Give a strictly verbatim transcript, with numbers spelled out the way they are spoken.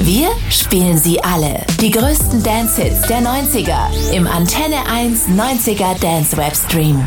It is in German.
Wir spielen sie alle. Die größten Dance-Hits der neunziger im Antenne eins neunziger Dance Webstream.